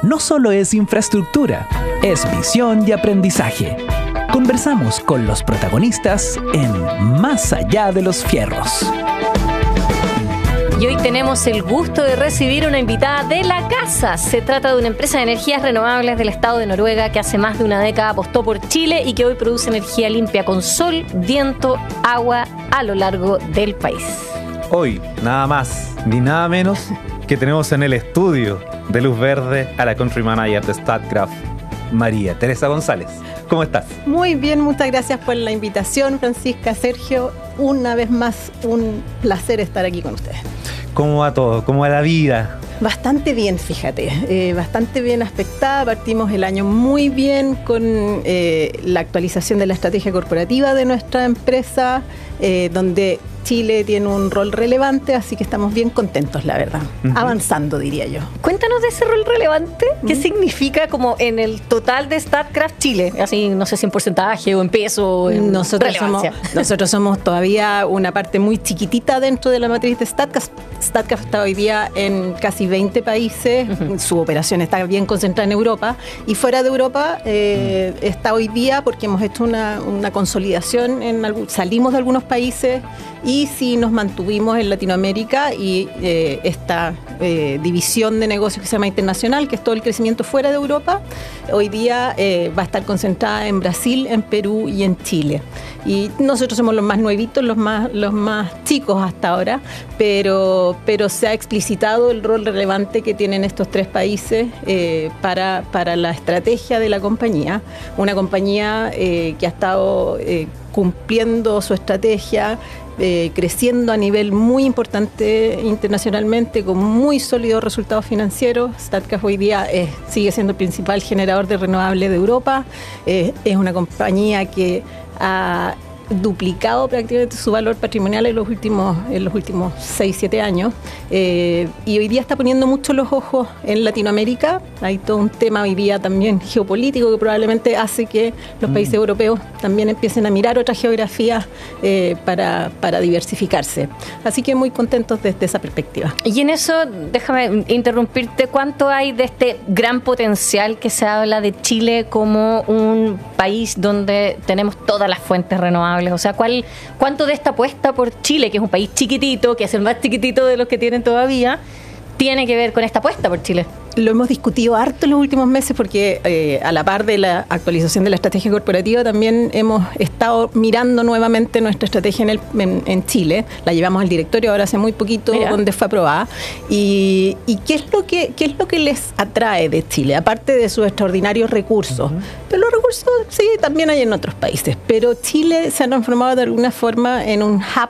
no solo es infraestructura, es visión y aprendizaje. Conversamos con los protagonistas en Más allá de los fierros. Y hoy tenemos el gusto de recibir una invitada de la casa. Se trata de una empresa de energías renovables del estado de Noruega que hace más de una década apostó por Chile y que hoy produce energía limpia con sol, viento, agua a lo largo del país. Hoy, nada más ni nada menos que tenemos en el estudio de Luz Verde a la Country Manager de Statkraft, María Teresa González. ¿Cómo estás? Muy bien, muchas gracias por la invitación, Francisca, Sergio. Una vez más, un placer estar aquí con ustedes. ¿Cómo va todo? ¿Cómo va la vida? Bastante bien, fíjate, bastante bien aspectada. Partimos el año muy bien con la actualización de la estrategia corporativa de nuestra empresa, donde Chile tiene un rol relevante, así que estamos bien contentos, la verdad. Avanzando, diría yo. Cuéntanos de ese rol relevante. ¿Qué significa como en el total de Statkraft Chile? Así, no sé si en porcentaje o en peso o en Nosotros somos todavía una parte muy chiquitita dentro de la matriz de Statkraft. Statkraft está hoy día en casi 20 países. Su operación está bien concentrada en Europa. Y fuera de Europa está hoy día porque hemos hecho una consolidación. Salimos de algunos países y sí nos mantuvimos en Latinoamérica y esta división de negocios que se llama internacional, que es todo el crecimiento fuera de Europa, hoy día va a estar concentrada en Brasil, en Perú y en Chile. Y nosotros somos los más nuevitos, los más chicos hasta ahora, pero se ha explicitado el rol relevante que tienen estos tres países para la estrategia de la compañía. Una compañía que ha estado cumpliendo su estrategia, creciendo a nivel muy importante internacionalmente, con muy sólidos resultados financieros. Statkraft hoy día sigue siendo el principal generador de renovables de Europa. Es una compañía que ha duplicado prácticamente su valor patrimonial en los últimos 6-7 años, y hoy día está poniendo mucho los ojos en Latinoamérica. Hay todo un tema hoy día también geopolítico que probablemente hace que los países europeos también empiecen a mirar otras geografías para diversificarse. Así que muy contentos desde esa perspectiva. Y en eso, déjame interrumpirte, ¿cuánto hay de este gran potencial que se habla de Chile como un país donde tenemos todas las fuentes renovables? O sea, ¿cuánto de esta apuesta por Chile, que es un país chiquitito, que es el más chiquitito de los que tienen todavía, tiene que ver con esta apuesta por Chile? Lo hemos discutido harto en los últimos meses porque a la par de la actualización de la estrategia corporativa también hemos estado mirando nuevamente nuestra estrategia en Chile. La llevamos al directorio ahora hace muy poquito, donde fue aprobada. ¿Y qué es lo que les atrae de Chile? Aparte de sus extraordinarios recursos. Pero los recursos sí también hay en otros países. Pero Chile se ha transformado de alguna forma en un hub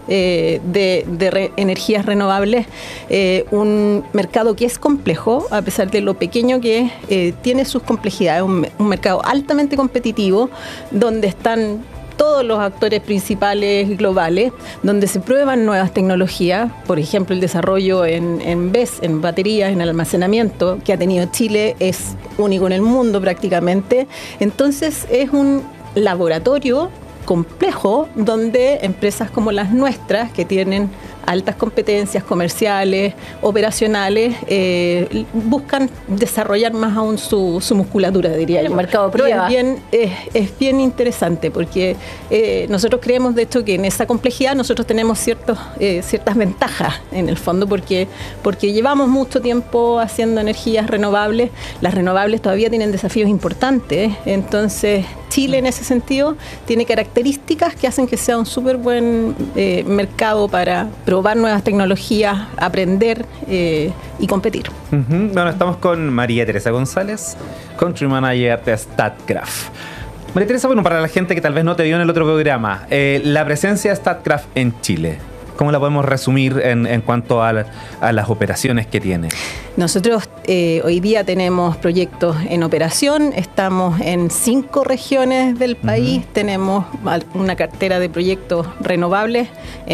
de energías renovables, un mercado que es complejo, a pesar de lo pequeño que es, tiene sus complejidades, un mercado altamente competitivo, donde están todos los actores principales globales, donde se prueban nuevas tecnologías, por ejemplo el desarrollo en BESS, en baterías, en el almacenamiento que ha tenido Chile, es único en el mundo prácticamente. Entonces es un laboratorio complejo donde empresas como las nuestras, que tienen altas competencias comerciales, operacionales, buscan desarrollar más aún su musculatura, diría yo. El mercado de prueba. Es bien interesante porque nosotros creemos, de hecho, que en esa complejidad nosotros tenemos ciertas ventajas, en el fondo, porque llevamos mucho tiempo haciendo energías renovables. Las renovables todavía tienen desafíos importantes, entonces Chile en ese sentido tiene características que hacen que sea un súper buen mercado para probar nuevas tecnologías, aprender y competir. Bueno, estamos con María Teresa González, Country Manager de Statkraft. María Teresa, bueno, para la gente que tal vez no te vio en el otro programa, la presencia de Statkraft en Chile, ¿cómo la podemos resumir en cuanto a las operaciones que tiene? Nosotros hoy día tenemos proyectos en operación, estamos en 5 regiones del país, tenemos una cartera de proyectos renovables en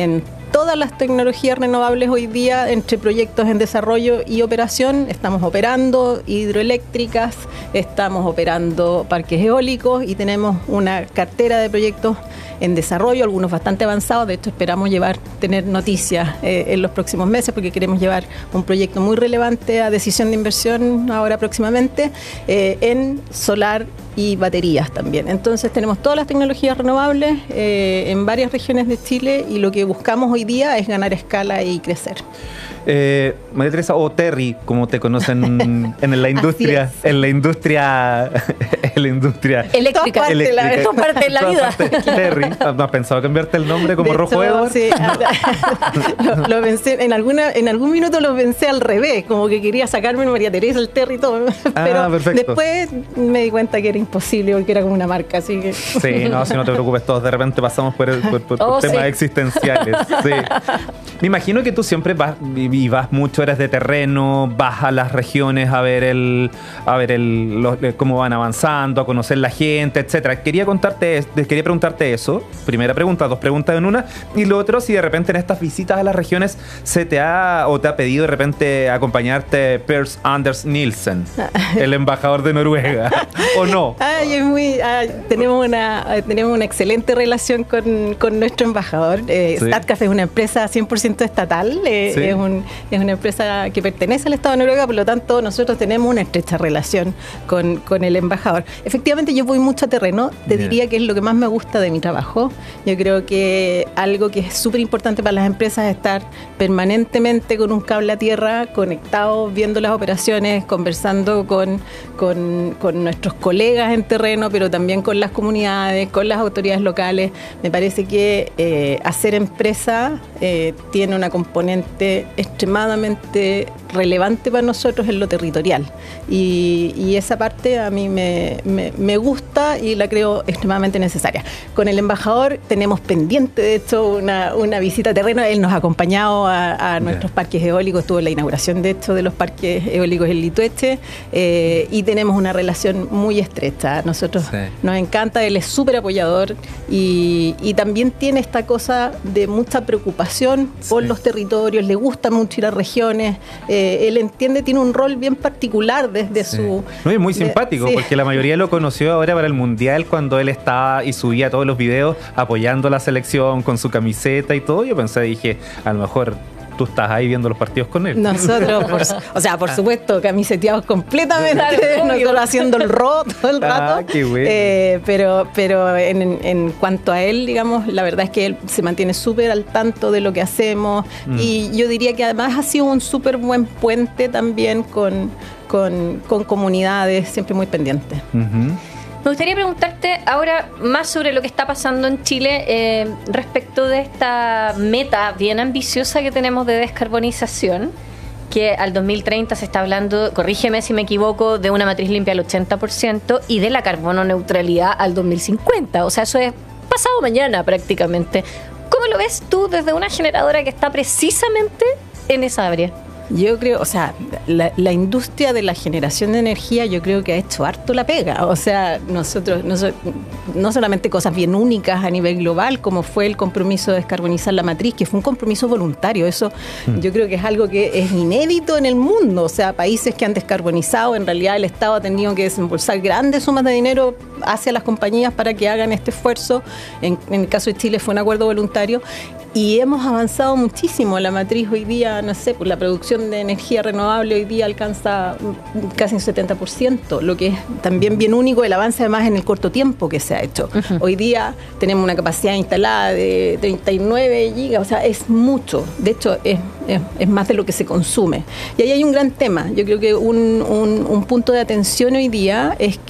todas las tecnologías renovables hoy día entre proyectos en desarrollo y operación. Estamos operando hidroeléctricas, estamos operando parques eólicos y tenemos una cartera de proyectos en desarrollo, algunos bastante avanzados. De hecho, esperamos tener noticias en los próximos meses, porque queremos llevar un proyecto muy relevante a decisión de inversión ahora próximamente, en solar y baterías también. Entonces tenemos todas las tecnologías renovables en varias regiones de Chile, y lo que buscamos hoy día es ganar escala y crecer. María Teresa, o Terry, como te conocen en la industria, eléctrica. Esto parte de la vida. Terry, ¿no has pensado cambiarte el nombre como de Rojo hecho, Edward? Sí, lo pensé, en algún minuto lo pensé al revés, como que quería sacarme María Teresa, el Terry y todo, pero perfecto. Después me di cuenta que era imposible, porque era como una marca, así que... Sí, no, si no te preocupes, todos de repente pasamos por temas existenciales. Sí. Me imagino que tú siempre vas mucho, eres de terreno, vas a las regiones a ver cómo van avanzando, a conocer la gente, etcétera. Quería preguntarte eso. Primera pregunta, 2 preguntas en una. Y lo otro, si de repente en estas visitas a las regiones te ha pedido de repente acompañarte Pers Anders Nielsen, el embajador de Noruega, ¿o no? Tenemos una excelente relación con nuestro embajador. Sí. Statkraft es una empresa 100% estatal, Sí. es una empresa que pertenece al Estado de Noruega, por lo tanto nosotros tenemos una estrecha relación con el embajador. Efectivamente, yo voy mucho a terreno, diría que es lo que más me gusta de mi trabajo. Yo creo que algo que es súper importante para las empresas es estar permanentemente con un cable a tierra, conectados, viendo las operaciones, conversando con nuestros colegas en terreno, pero también con las comunidades, con las autoridades locales. Me parece que hacer empresa tiene una componente extremadamente relevante para nosotros en lo territorial, y esa parte a mí me gusta y la creo extremadamente necesaria. Con el embajador tenemos pendiente, de hecho, una visita a terreno. Él nos ha acompañado a nuestros parques eólicos, estuvo en la inauguración de hecho de los parques eólicos en Litueche, y tenemos una relación muy estrecha. Nosotros nos encanta, él es súper apoyador, y también tiene esta cosa de mucha preocupación por los territorios, le gusta mucho ir a regiones. Él entiende, tiene un rol bien particular desde su... No, es muy simpático, porque la mayoría lo conoció ahora para el Mundial, cuando él estaba y subía todos los videos apoyando a la selección con su camiseta y todo. Yo dije, a lo mejor tú estás ahí viendo los partidos con él. Nosotros, por supuesto, camiseteados completamente, nosotros haciendo el roto todo el rato. Qué bueno. Pero en cuanto a él, digamos, la verdad es que él se mantiene súper al tanto de lo que hacemos, y yo diría que además ha sido un súper buen puente también con comunidades, siempre muy pendiente. Me gustaría preguntarte ahora más sobre lo que está pasando en Chile respecto de esta meta bien ambiciosa que tenemos de descarbonización, que al 2030 se está hablando, corrígeme si me equivoco, de una matriz limpia al 80% y de la carbono neutralidad al 2050. O sea, eso es pasado mañana prácticamente. ¿Cómo lo ves tú desde una generadora que está precisamente en esa área? Yo creo, la industria de la generación de energía, yo creo que ha hecho harto la pega. O sea, nosotros, no solamente cosas bien únicas a nivel global, como fue el compromiso de descarbonizar la matriz, que fue un compromiso voluntario. Eso yo creo que es algo que es inédito en el mundo. O sea, países que han descarbonizado, en realidad el Estado ha tenido que desembolsar grandes sumas de dinero hacia las compañías para que hagan este esfuerzo. En el caso de Chile fue un acuerdo voluntario. Y hemos avanzado muchísimo. La matriz hoy día, por la producción de energía renovable hoy día alcanza casi un 70%, lo que es también bien único el avance además en el corto tiempo que se ha hecho. Hoy día tenemos una capacidad instalada de 39 gigas, o sea, es mucho. De hecho, es más de lo que se consume. Y ahí hay un gran tema. Yo creo que un punto de atención hoy día es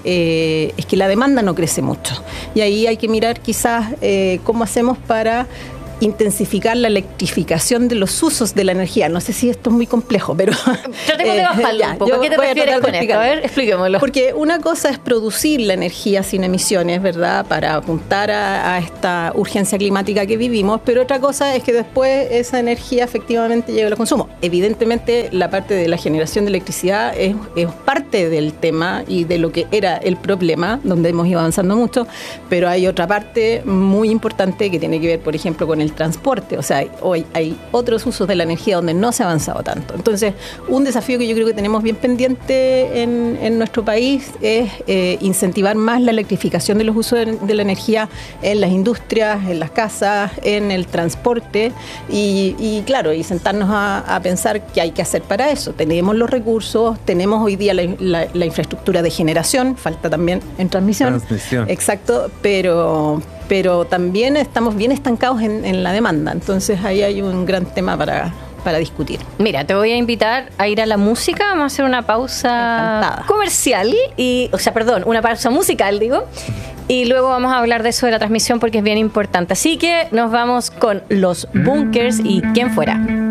que la demanda no crece mucho. Y ahí hay que mirar quizás cómo hacemos para intensificar la electrificación de los usos de la energía. No sé si esto es muy complejo, pero... Tratemos de bajarlo un poco. ¿Qué te refieres con esto? A ver, expliquémoslo. Porque una cosa es producir la energía sin emisiones, ¿verdad?, para apuntar a esta urgencia climática que vivimos, pero otra cosa es que después esa energía efectivamente llegue al consumo. Evidentemente, la parte de la generación de electricidad es parte del tema y de lo que era el problema, donde hemos ido avanzando mucho, pero hay otra parte muy importante que tiene que ver, por ejemplo, con el el transporte. O sea, hoy hay otros usos de la energía donde no se ha avanzado tanto. Entonces, un desafío que yo creo que tenemos bien pendiente en nuestro país es incentivar más la electrificación de los usos de la energía en las industrias, en las casas, en el transporte y claro, y sentarnos a pensar qué hay que hacer para eso. Tenemos los recursos, tenemos hoy día la infraestructura de generación, falta también en transmisión. Exacto, pero también estamos bien estancados en la demanda. Entonces ahí hay un gran tema para discutir. Mira, te voy a invitar a ir a la música. Vamos a hacer una pausa Encantada. comercial, una pausa musical, digo. Y luego vamos a hablar de eso de la transmisión porque es bien importante. Así que nos vamos con Los Bunkers y ¿Quién fuera?